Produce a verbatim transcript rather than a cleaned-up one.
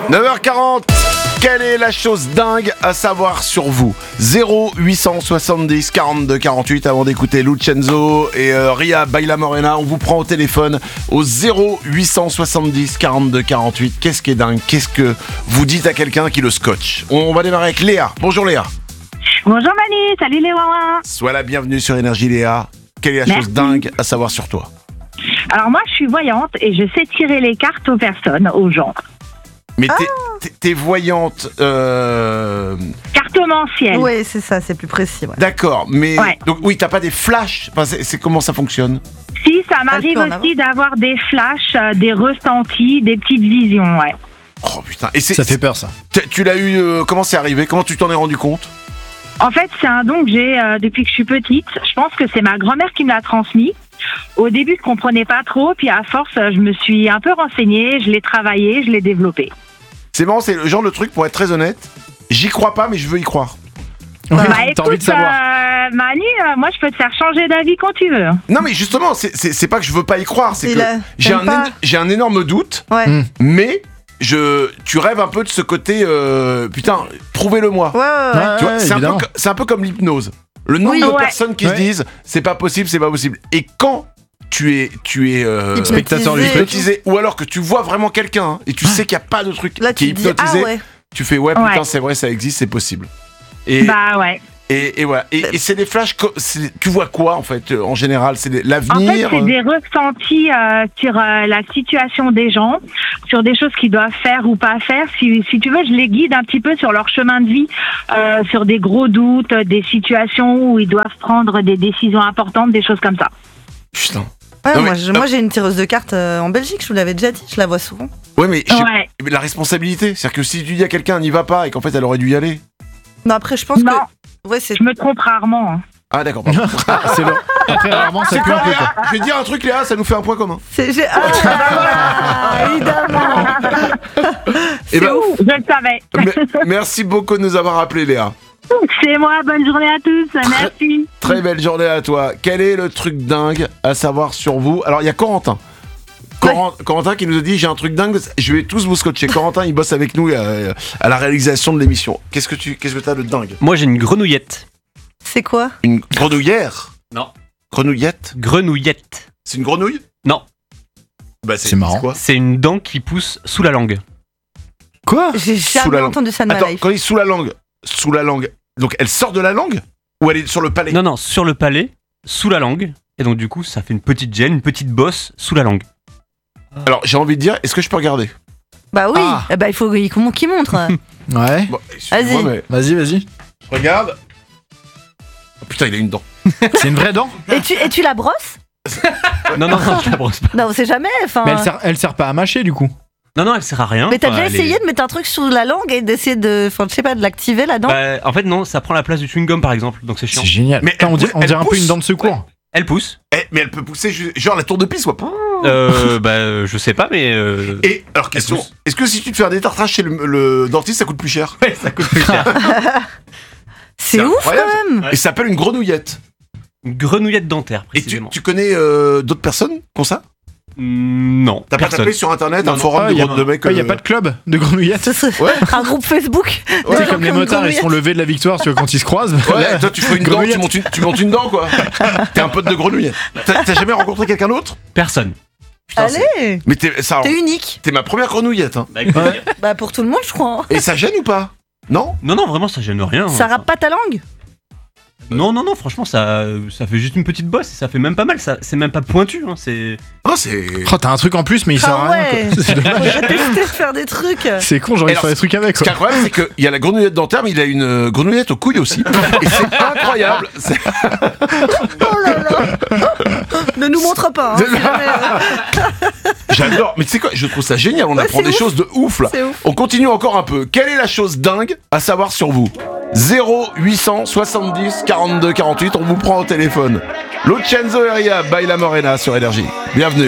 neuf heures quarante. Quelle est la chose dingue à savoir sur vous? Zéro huit cent soixante-dix quarante-deux quarante-huit. Avant d'écouter Lucenzo et euh, Ria Baila Morena, on vous prend au téléphone au zéro huit cent soixante-dix quarante-deux quarante-huit. Qu'est-ce qui est dingue? Qu'est-ce que vous dites à quelqu'un qui le scotche? On va démarrer avec Léa. Bonjour Léa. Bonjour Manu, salut les Wawa. Sois la bienvenue sur Énergie Léa. Quelle est la Merci. chose dingue à savoir sur toi? Alors moi je suis voyante et je sais tirer les cartes aux personnes, aux gens. Mais t'es, t'es, t'es voyante... Euh... Cartomancienne. Oui, c'est ça, c'est plus précis. Ouais. D'accord, mais... Ouais. Donc oui, t'as pas des flashs? Enfin, c'est, c'est comment ça fonctionne? Si, ça m'arrive peut en aussi d'avoir des flashs, euh, des ressentis, des petites visions, ouais. Oh putain, et c'est, Ça fait peur, ça. Tu, tu l'as eu, euh, comment c'est arrivé? Comment tu t'en es rendu compte? En fait, c'est un don que j'ai euh, depuis que je suis petite. Je pense que c'est ma grand-mère qui me l'a transmis. Au début, je comprenais pas trop, puis à force, euh, je me suis un peu renseignée, je l'ai travaillé, je l'ai développé. C'est marrant, c'est le genre de truc, pour être très honnête, j'y crois pas, mais je veux y croire. Ouais, Bah t'as écoute, envie de savoir. euh, Manu, euh, moi je peux te faire changer d'avis quand tu veux. Non mais justement, c'est, c'est, c'est pas que je veux pas y croire, c'est Il que a- j'ai t'aimes un, pas éno- j'ai un énorme doute, Ouais. Mm. mais je, tu rêves un peu de ce côté, euh, putain, prouvez-le-moi. Ouais, ouais, ouais. Ouais, Tu vois, c'est, un peu, évidemment. co- c'est un peu comme l'hypnose. Le nombre Oui. de Ouais. personnes qui Ouais. se disent c'est pas possible, c'est pas possible. Et quand tu es, tu es euh, Hypnotisé. Spectateur du truc. hypnotisé, ou alors que tu vois vraiment quelqu'un hein, et tu sais qu'il n'y a pas de truc Là, qui est tu te dis, ah hypnotisé, ouais. tu fais ouais, putain, Ouais. c'est vrai, ça existe, c'est possible. Et, Bah ouais. et, et voilà. Et, et c'est des flashs. co- c'est- tu vois quoi en fait euh, en général? C'est des- En fait, l'avenir. c'est euh, des ressentis euh, sur euh, la situation des gens, sur des choses qu'ils doivent faire ou pas faire. Si, si tu veux, je les guide un petit peu sur leur chemin de vie, euh, sur des gros doutes, des situations où ils doivent prendre des décisions importantes, des choses comme ça. Putain. Ouais, Non, moi, mais- je- moi, j'ai une tireuse de cartes euh, en Belgique, je vous l'avais déjà dit, je la vois souvent. Ouais, mais, j'ai- Ouais. mais la responsabilité, c'est-à-dire que si tu dis à quelqu'un n'y va pas et qu'en fait elle aurait dû y aller. Non, après, je pense Non, que. Ouais, c'est. je me trompe rarement. hein. Ah d'accord. pardon. Ah, c'est long. Après, rarement, ça C'est pue quoi, un peu, Léa quoi. Je vais te dire un truc, Léa, ça nous fait un point commun. c'est j'ai- Ah, évidemment. Eh C'est ben, ouf. Je le savais. me- merci beaucoup de nous avoir appelé, Léa. C'est moi, bonne journée à tous. Merci. Très belle journée à toi. Quel est le truc dingue à savoir sur vous? Alors, il y a Corentin. Coren- Corentin qui nous a dit j'ai un truc dingue, je vais tous vous scotcher. Corentin, il bosse avec nous euh, à la réalisation de l'émission. Qu'est-ce que tu qu'est-ce que t'as de dingue? Moi j'ai une grenouillette. C'est quoi? Une grenouillère? Non. Grenouillette? Grenouillette. C'est une grenouille? Non. Bah C'est marrant. quoi? C'est une dent qui pousse sous la langue. Quoi? J'ai Sous la jamais langue. entendu ça de ma Attends, life. quand il est sous la langue, sous la langue, donc elle sort de la langue? Ou elle est sur le palais? Non, non, sur le palais, sous la langue. Et donc du coup, ça fait une petite gêne, une petite bosse sous la langue. Alors j'ai envie de dire, est-ce que je peux regarder? Bah oui, Ah. eh bah, il faut qu'il qu'il montre. Ouais. Bon, excuse-moi, Vas-y. mais Vas-y, vas-y. je regarde. Oh, putain, il a une dent. C'est une vraie dent? et, tu, et tu la brosses? Non, non, non, je la brosse pas. Non, on sait jamais. Enfin. Mais elle sert, elle sert pas à mâcher, du coup. Non, non, elle sert à rien. Mais t'as Enfin, déjà elle essayé est- de mettre un truc sous la langue et d'essayer de, enfin, je sais pas, de l'activer là-dedans? Bah, en fait, non, ça prend la place du chewing-gum par exemple, donc c'est chiant. C'est génial. Mais Putain, on elle dirait, pou- on dirait elle un peu pousse. une dent de secours. Elle pousse. Eh, mais elle peut pousser ju- genre la tour de Pise, quoi. Euh, bah, euh, je sais pas, mais. Euh... Et alors question, pousse. est-ce que si tu te fais un détartrage chez le, le dentiste, ça coûte plus cher? Ouais, ça coûte plus cher. C'est c'est ouf incroyable. quand même. Ouais. Et ça s'appelle une grenouillette. Une grenouillette dentaire, Et tu, précisément. tu connais euh, d'autres personnes qui ont ça? Mm, non, T'as pas personne. tapé sur internet Non, un non. forum Ah, de, y a- gros- de mecs Il y a euh, pas de club de grenouillettes. Ce serait Ouais. un groupe Facebook. Tu sais, Ouais. comme les Comme motards, ils grenouillette. sont levés de la victoire, tu vois, quand ils se croisent. Ouais, toi tu fais une dent, tu Grenouillette. montes une, tu montes une dent quoi. T'es un pote de grenouillette. T'as t'as jamais rencontré quelqu'un d'autre? Personne. Putain, c'est- Allez, Mais t'es, ça, t'es unique. t'es ma première grenouillette. Hein. Bah, écoute, Ouais. Bah pour tout le monde, je crois. Et ça gêne ou pas? Non? Non, non, vraiment, ça gêne rien. Ça rappe pas ta langue? Non, non, non, franchement, ça, ça fait juste une petite bosse et ça fait même pas mal. Ça, c'est même pas pointu. Hein, c'est. Ah, c'est. Oh, t'as un truc en plus, mais il sert Ah à rien. ouais. quoi. C'est dommage. Faut tester de faire des trucs. C'est con, j'ai envie de Alors, faire des trucs avec. Ce qui est Quoi. incroyable, c'est qu'il y a la grenouillette dentaire, mais il a une euh, grenouillette aux couilles aussi. Et c'est incroyable. C'est- Oh là là. Ne nous montre pas. Hein, si jamais, euh, J'adore. Mais tu sais quoi, je trouve ça génial. On Ouais, apprend c'est des ouf. choses de ouf là. C'est ouf. On continue encore un peu. Quelle est la chose dingue à savoir sur vous? Zéro huit cent soixante-dix quarante-deux quarante-huit. On vous prend au téléphone. Lucenzo et Ria Baila Morena sur Énergie. Bienvenue.